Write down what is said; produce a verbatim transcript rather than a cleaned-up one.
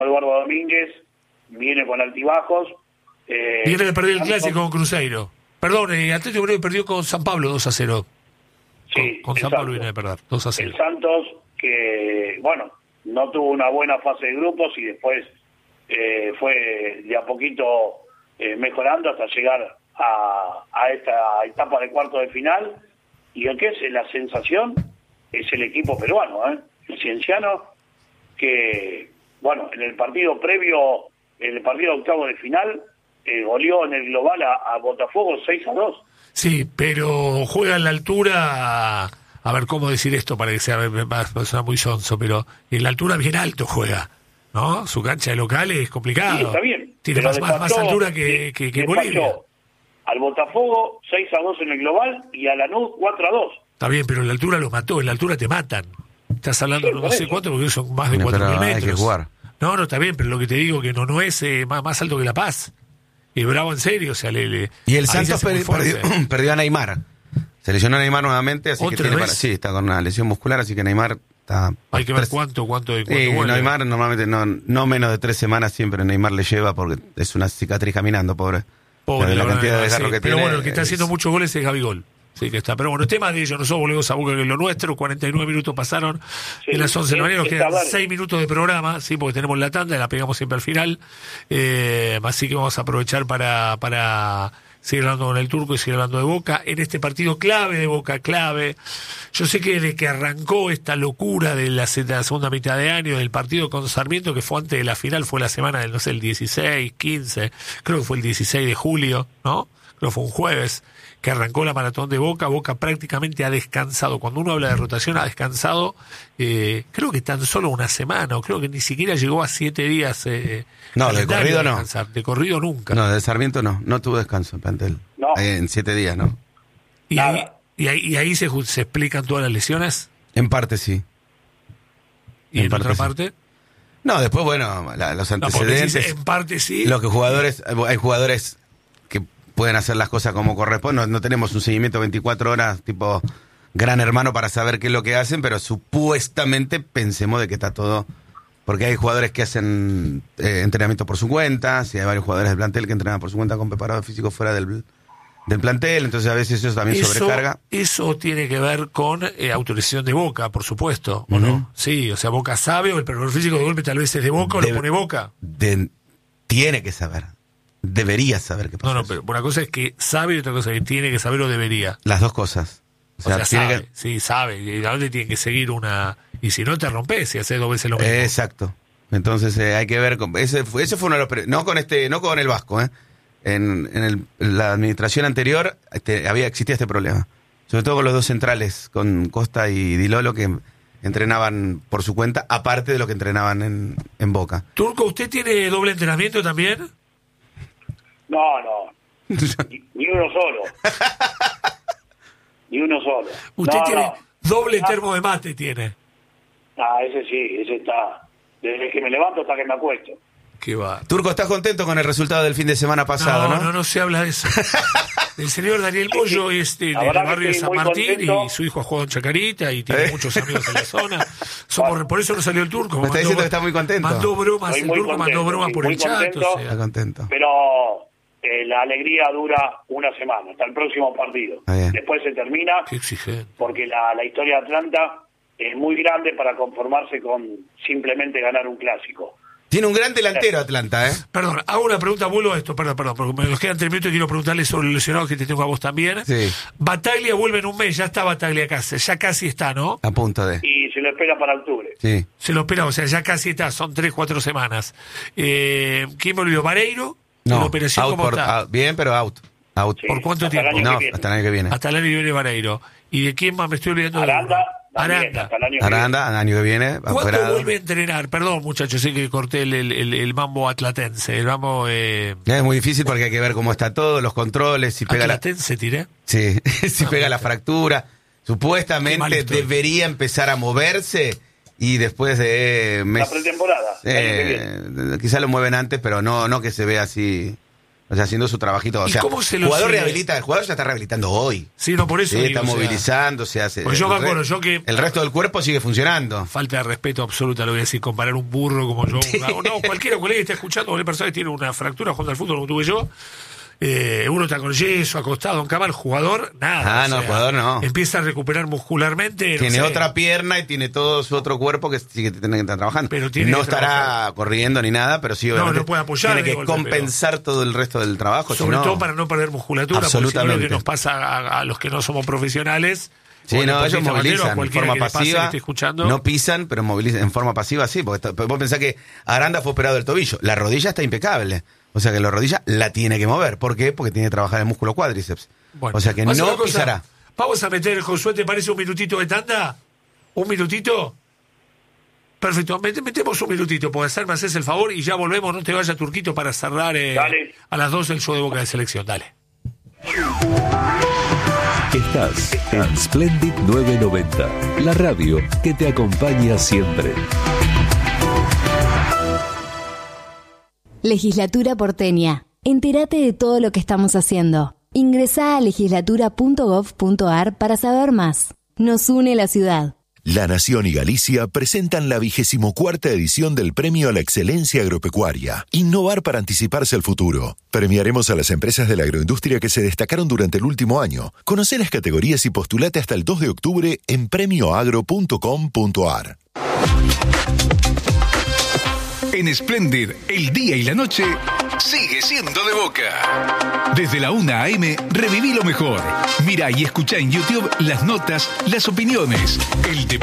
Eduardo Domínguez viene con altibajos. Eh, viene de perder el Santos, clásico con Cruzeiro. Perdón, eh, Atlético Mineiro perdió con San Pablo dos a cero. Sí, con, con San Pablo viene de perder dos a cero. El Santos, que, bueno, no tuvo una buena fase de grupos y después eh, fue de a poquito eh, mejorando hasta llegar a, a esta etapa de cuarto de final. Y lo que es la sensación es el equipo peruano, ¿eh? El Cienciano, que, bueno, en el partido previo, en el partido octavo de final, eh, goleó en el global a, a Botafogo seis a dos. Sí, pero juega en la altura, a ver cómo decir esto para que sea más, más muy sonso, pero en la altura bien alto juega, ¿no? Su cancha de local es complicado. Sí, está bien. Tiene más, despachó, más altura que, que, que Bolivia. Al Botafogo seis a dos en el global y a Lanús cuatro a dos. Está bien, pero en la altura los mató, en la altura te matan. Estás hablando, sí, no, no sé cuánto, porque son más de no, cuatro mil metros. Hay que jugar. No, no, está bien, pero lo que te digo que no, no es eh, más, más alto que La Paz. Y Bravo en serio, o sea, le, le, y el Santos perdi- perdió, perdió a Neymar. Se lesionó a Neymar nuevamente, así que tiene para, sí, está con una lesión muscular, así que Neymar está... Hay que ver cuánto, cuánto de cuánto eh, vuelve. Neymar normalmente no, no menos de tres semanas siempre Neymar le lleva porque es una cicatriz caminando, pobre. Pobre, de la la cantidad verdad, de desgarro sí. que Pero tiene. bueno, el que está haciendo muchos goles es Gabigol. Sí, que está. Pero bueno, el tema de ellos, nosotros volvemos a buscar que lo nuestro, cuarenta y nueve minutos pasaron sí, en las once de la mañana, nos quedan vale. seis minutos de programa, sí, porque tenemos la tanda y la pegamos siempre al final. Eh, así que vamos a aprovechar para, para seguir hablando con el Turco y seguir hablando de Boca. En este partido clave de Boca, clave. Yo sé que desde que arrancó esta locura de la, de la segunda mitad de año, del partido con Sarmiento, que fue antes de la final, fue la semana del, no sé, el dieciséis, quince, creo que fue el dieciséis de julio, ¿no? Creo que fue un jueves, que arrancó la maratón de Boca. Boca prácticamente ha descansado. Cuando uno habla de rotación, ha descansado, eh, creo que tan solo una semana, o creo que ni siquiera llegó a siete días. Eh, no, de corrido no. De corrido nunca. No, de Sarmiento no, no tuvo descanso el plantel. No. Eh, en siete días, ¿no? ¿Y ahí, y ahí, y ahí se, se explican todas las lesiones? En parte sí. ¿Y en, en parte, otra parte? Sí. No, después, bueno, la, los antecedentes. No, en parte sí. Los que jugadores, hay jugadores que pueden hacer las cosas como corresponde. No, no tenemos un seguimiento veinticuatro horas tipo Gran Hermano para saber qué es lo que hacen, pero supuestamente pensemos de que está todo, porque hay jugadores que hacen eh, entrenamiento por su cuenta, si hay varios jugadores del plantel que entrenan por su cuenta con preparador físico fuera del, del plantel, entonces a veces eso también eso, sobrecarga. Eso tiene que ver con eh, autorización de Boca, por supuesto, ¿o uh-huh. no? Sí, o sea, Boca sabe, o el preparador físico de golpe tal vez es de Boca, o de, lo pone Boca. De, tiene que saber. Debería saber qué pasa. No, no, pero una cosa es que sabe y otra cosa es que tiene que saber o debería. Las dos cosas. O sea, o sea tiene sabe, que... sí, sabe. Y a dónde tiene que seguir una... Y si no, te rompes si haces dos veces lo mismo. Exacto. Entonces eh, hay que ver... Con... Ese, fue, ese fue uno de los... No con este, no con el Vasco, ¿eh? En, en, el, en la administración anterior este, había existía este problema. Sobre todo con los dos centrales, con Costa y Dilolo, que entrenaban por su cuenta, aparte de lo que entrenaban en, en Boca. Turco, ¿usted tiene doble entrenamiento también? No, no. Ni, ni uno solo. Ni uno solo. Usted no, tiene no. doble ah. termo de mate, tiene. Ah, ese sí, ese está. Desde que me levanto hasta que me acuesto. Qué va. Turco, ¿estás contento con el resultado del fin de semana pasado, no? No, no, no se habla de eso. El señor Daniel Bollo es de, del barrio de San Martín contento. Y su hijo ha jugado en Chacarita y tiene ¿Eh? muchos amigos en la zona. Somos, por eso no salió el Turco. Me está diciendo que está muy contento. Mandó bromas, Estoy el Turco contento, mandó bromas sí, por el chat. Contento, o sea. Está contento. Pero eh, la alegría dura una semana, hasta el próximo partido. Después se termina. Qué exigente. Porque la, la historia de Atlanta es muy grande para conformarse con simplemente ganar un clásico. Tiene un gran delantero Atlanta, ¿eh? Perdón, hago una pregunta, vuelvo a esto, perdón, perdón, porque me nos quedan tres minutos y quiero preguntarle sobre el lesionado que te tengo a vos también. Sí. Bataglia vuelve en un mes, ya está Bataglia casi, ya casi está, ¿no? A punto de. Y se lo espera para octubre. Sí. Se lo espera, o sea, ya casi está, son tres, cuatro semanas. Eh, ¿Quién me olvidó? ¿Vareiro? No, ¿La operación out cómo por, está? Out, bien, pero out. out. Sí, ¿Por cuánto hasta tiempo? El no, que hasta el año que viene. Hasta el año que viene Vareiro. ¿Y de quién más me estoy olvidando? Aranda. De También, Aranda. hasta el año que Aranda, el año que viene. ¿Cuándo operado. vuelve a entrenar? Perdón, muchachos, sé que corté el, el, el, el mambo atlatense. El mambo. Eh... Es muy difícil porque hay que ver cómo está todo, los controles, si pega ¿Atlatense la. tiré? Sí, si no, pega no, la fractura. Supuestamente debería empezar a moverse y después de. Mes... La pretemporada. Eh, quizá lo mueven antes, pero no, no que se vea así O sea, haciendo su trabajito. O sea, el jugador sigue? rehabilita, el jugador ya está rehabilitando hoy. Sí, no, por eso. Sí, digo, está movilizando, se hace. Porque yo me acuerdo, yo que. El resto del cuerpo sigue funcionando. Falta de respeto absoluta, lo voy a decir, comparar un burro como yo. Sí. Una, no, cualquiera colega que esté escuchando, una persona que tiene una fractura jugando al fútbol como tuve yo. Eh, uno está con yeso, acostado en cama, el jugador, nada. Ah, no, sea, el jugador no. Empieza a recuperar muscularmente. Tiene no sé. otra pierna y tiene todo su otro cuerpo que sí que tiene que estar trabajando. Pero tiene no que estará trabajar. corriendo ni nada, pero sí obviamente no, no puede apoyar, tiene que golpe, compensar pero... todo el resto del trabajo. Sobre sino... todo para no perder musculatura, absolutamente. Porque si no, lo que nos pasa a, a los que no somos profesionales. Sí, no, ellos movilizan en forma pasiva, pase, no pisan, pero movilizan en forma pasiva, sí, porque vos pensás que Aranda fue operado del tobillo, la rodilla está impecable, o sea que la rodilla la tiene que mover, ¿por qué? Porque tiene que trabajar el músculo cuádriceps, bueno, o sea que no cosa, pisará. Vamos a meter, Josué, ¿te parece un minutito de tanda? ¿Un minutito? Perfecto, metemos un minutito, porque hacer, me haces el favor y ya volvemos, no te vayas, Turquito, para cerrar eh, a las doce el show de Boca de Selección, dale. Estás en Splendid novecientos noventa, la radio que te acompaña siempre. Legislatura porteña. Entérate de todo lo que estamos haciendo. Ingresá a legislatura punto gov punto ar para saber más. Nos une la ciudad. La Nación y Galicia presentan la vigésimo cuarta edición del Premio a la Excelencia Agropecuaria. Innovar para anticiparse al futuro. Premiaremos a las empresas de la agroindustria que se destacaron durante el último año. Conoce las categorías y postulate hasta el dos de octubre en premio agro punto com punto ar. En Splendid, el día y la noche sigue siendo de Boca. Desde la una a eme, reviví lo mejor. Mirá y escuchá en YouTube las notas, las opiniones, el deporte.